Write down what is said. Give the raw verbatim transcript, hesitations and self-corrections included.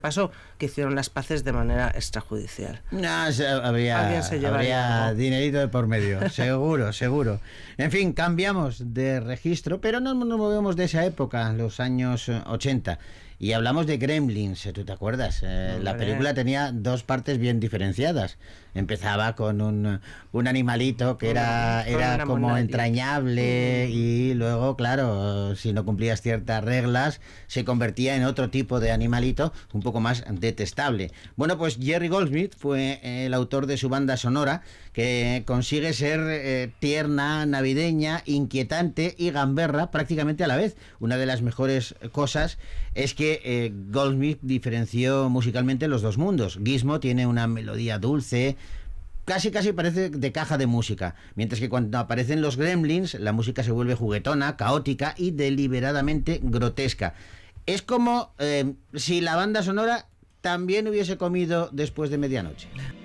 pasó que hicieron las paces de manera extrajudicial. No, se, habría, se habría dinerito de por medio, seguro, seguro. En fin, cambiamos de registro, pero no nos movemos de esa época, los años ochenta. Y hablamos de Gremlins, ¿tú te acuerdas? Eh, la película tenía dos partes bien diferenciadas. Empezaba con un, un animalito que era, era como entrañable y luego, claro, si no cumplías ciertas reglas, se convertía en otro tipo de animalito un poco más detestable. Bueno, pues Jerry Goldsmith fue el autor de su banda sonora, que consigue ser eh, tierna, navideña, inquietante y gamberra prácticamente a la vez. Una de las mejores cosas es que eh, Goldsmith diferenció musicalmente los dos mundos. Gizmo tiene una melodía dulce, casi casi parece de caja de música, mientras que cuando aparecen los Gremlins la música se vuelve juguetona, caótica y deliberadamente grotesca. Es como eh, si la banda sonora también hubiese comido después de medianoche.